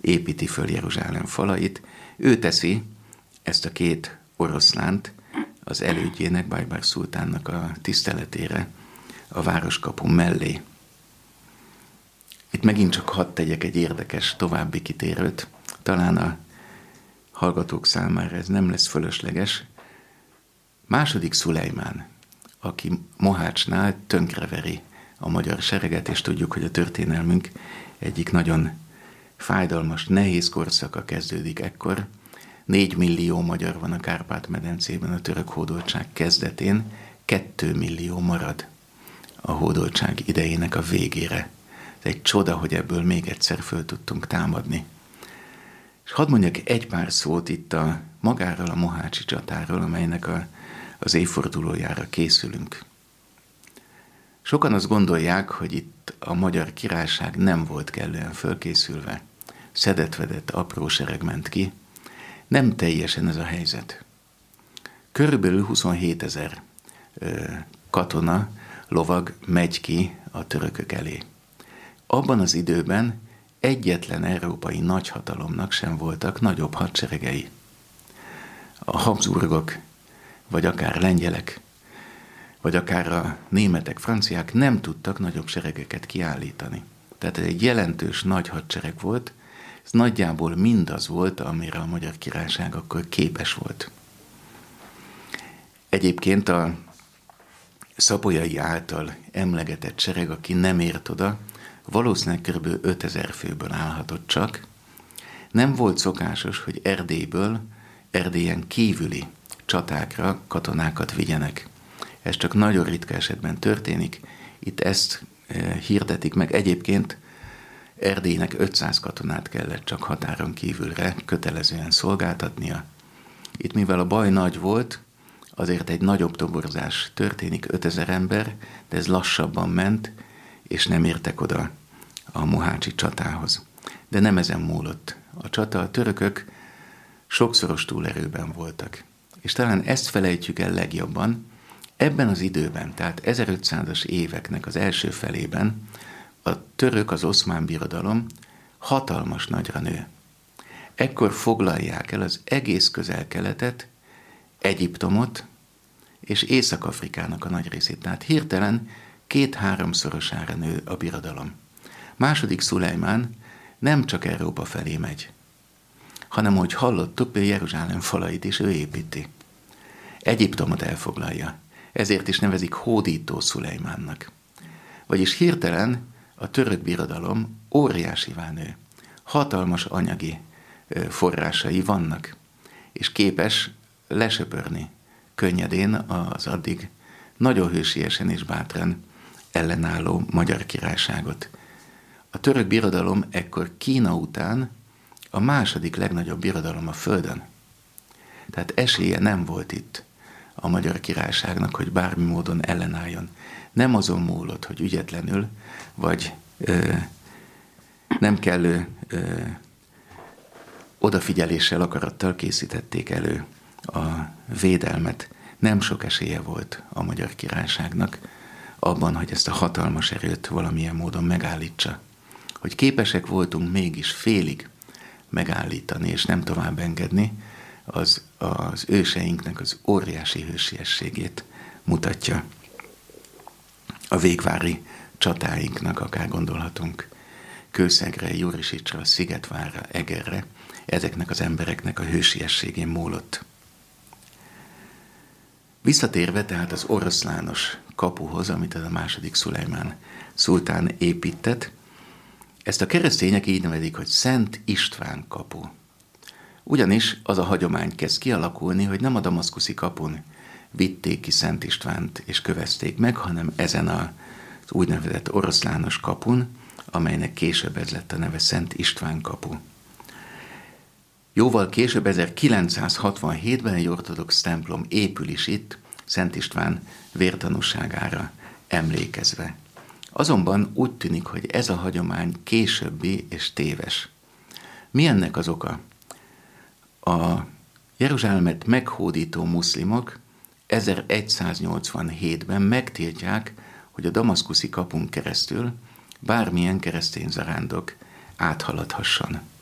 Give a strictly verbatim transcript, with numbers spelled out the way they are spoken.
építi föl Jeruzsálem falait. Ő teszi ezt a két oroszlánt az elődjének, Bajbár szultánnak a tiszteletére a városkapu mellé. Itt megint csak hadd tegyek egy érdekes további kitérőt, talán a hallgatók számára ez nem lesz fölösleges. Második Szulejmán, aki Mohácsnál tönkreveri a magyar sereget, és tudjuk, hogy a történelmünk egyik nagyon fájdalmas, nehéz korszaka kezdődik ekkor. Négy millió magyar van a Kárpát-medencében a török hódoltság kezdetén, kettő millió marad a hódoltság idejének a végére. Ez egy csoda, hogy ebből még egyszer föl tudtunk támadni. És hadd mondjak egy pár szót itt a magáról, a mohácsi csatáról, amelynek a, az évfordulójára készülünk. Sokan azt gondolják, hogy itt a magyar királyság nem volt kellően fölkészülve. Szedett-vedett apró sereg ment ki. Nem teljesen ez a helyzet. Körülbelül huszonhétezer katona, lovag megy ki a törökök elé. Abban az időben egyetlen európai nagyhatalomnak sem voltak nagyobb hadseregei. A Habsburgok, vagy akár lengyelek, vagy akár a németek, franciák nem tudtak nagyobb seregeket kiállítani. Tehát ez egy jelentős nagy hadsereg volt, ez nagyjából mindaz volt, amire a Magyar Királyság akkor képes volt. Egyébként a Szapolyai által emlegetett sereg, aki nem ért oda, valószínűleg kb. ötezer főből állhatott csak. Nem volt szokásos, hogy Erdélyből, Erdélyen kívüli csatákra katonákat vigyenek. Ez csak nagyon ritka esetben történik. Itt ezt e, hirdetik meg. Egyébként Erdélynek ötszáz katonát kellett csak határon kívülre kötelezően szolgáltatnia. Itt mivel a baj nagy volt, azért egy nagyobb toborzás történik, ötezer ember, de ez lassabban ment, és nem értek oda a mohácsi csatához. De nem ezen múlott. A csata, a törökök sokszoros túlerőben voltak. És talán ezt felejtjük el legjobban, ebben az időben, tehát ezerötszázas éveknek az első felében a török, az Oszmán Birodalom hatalmas nagyra nő. Ekkor foglalják el az egész Közel-Keletet, Egyiptomot és Észak-Afrikának a nagy részét. Tehát hirtelen két-háromszorosára nő a birodalom. Második Szulejmán nem csak Európa felé megy, hanem, hogy hallottuk, Jeruzsálem falait is ő építi. Egyiptomot elfoglalja. Ezért is nevezik hódító Szulejmánnak. Vagyis hirtelen a török birodalom óriásivá nő. Hatalmas anyagi forrásai vannak, és képes lesöpörni könnyedén az addig nagyon hősiesen és bátran ellenálló Magyar Királyságot. A török birodalom ekkor Kína után a második legnagyobb birodalom a földön. Tehát esélye nem volt itt a Magyar Királyságnak, hogy bármi módon ellenálljon. Nem azon múlott, hogy ügyetlenül, vagy ö, nem kellő ö, odafigyeléssel, akarattal készítették elő a védelmet. Nem sok esélye volt a Magyar Királyságnak abban, hogy ezt a hatalmas erőt valamilyen módon megállítsa. Hogy képesek voltunk mégis félig megállítani, és nem tovább engedni, az az őseinknek az óriási hősiességét mutatja. A végvári csatáinknak akár gondolhatunk Kőszegre, Jurisicsra, Szigetvárra, Egerre, ezeknek az embereknek a hősiességén múlott. Visszatérve tehát az oroszlános kapuhoz, amit a második Szulejmán szultán épített, ezt a keresztények így nevezik, hogy Szent István kapu. Ugyanis az a hagyomány kezd kialakulni, hogy nem a damaszkuszi kapun vitték ki Szent Istvánt és kövezték meg, hanem ezen az úgynevezett oroszlános kapun, amelynek később ez lett a neve Szent István kapu. Jóval később, ezerkilencszázhatvanhétben egy ortodox templom épül is itt, Szent István vértanúságára emlékezve. Azonban úgy tűnik, hogy ez a hagyomány későbbi és téves. Mi ennek az oka? A Jeruzsálemet meghódító muszlimok ezeregyszáznyolcvanhétben megtiltják, hogy a damaszkuszi kapun keresztül bármilyen keresztény zarándok áthaladhasson.